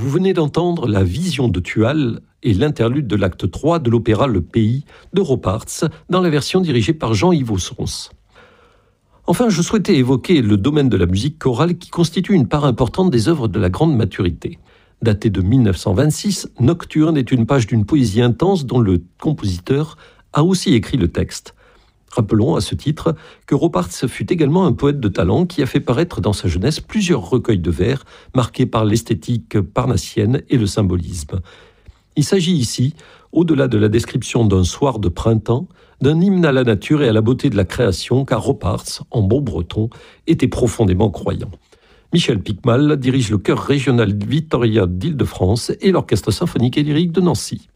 Vous venez d'entendre la vision de Thual et l'interlude de l'acte 3 de l'opéra Le Pays de Roparts dans la version dirigée par Jean-Yves Ossons. Enfin, je souhaitais évoquer le domaine de la musique chorale qui constitue une part importante des œuvres de la grande maturité. Daté de 1926, Nocturne est une page d'une poésie intense dont le compositeur a aussi écrit le texte. Rappelons à ce titre que Roparts fut également un poète de talent qui a fait paraître dans sa jeunesse plusieurs recueils de vers marqués par l'esthétique parnassienne et le symbolisme. Il s'agit ici, au-delà de la description d'un soir de printemps, d'un hymne à la nature et à la beauté de la création, car Roparts, en bon breton, était profondément croyant. Michel Picmal dirige le chœur régional Victoria d'Île-de-France et l'Orchestre symphonique et lyrique de Nancy.